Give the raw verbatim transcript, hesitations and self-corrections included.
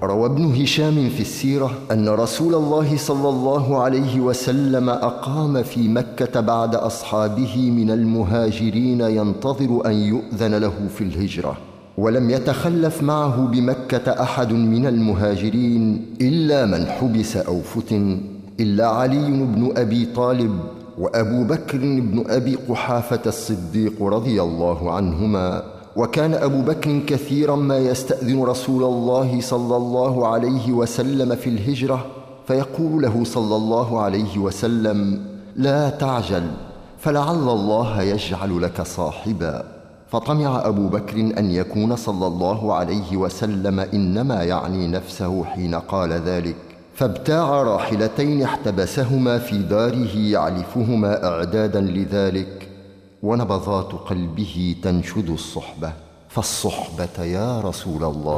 روى ابن هشام في السيرة أن رسول الله صلى الله عليه وسلم أقام في مكة بعد أصحابه من المهاجرين ينتظر أن يؤذن له في الهجرة، ولم يتخلف معه بمكة أحد من المهاجرين إلا من حبس أو فتن، إلا علي بن أبي طالب وأبو بكر بن أبي قحافة الصديق رضي الله عنهما. وكان أبو بكر كثيرا ما يستأذن رسول الله صلى الله عليه وسلم في الهجرة، فيقول له صلى الله عليه وسلم: لا تعجل، فلعل الله يجعل لك صاحبا. فطمع أبو بكر أن يكون صلى الله عليه وسلم إنما يعني نفسه حين قال ذلك، فابتاع راحلتين احتبسهما في داره يعلفهما إعدادا لذلك، ونبضات قلبه تنشد الصحبة، فالصحبة يا رسول الله.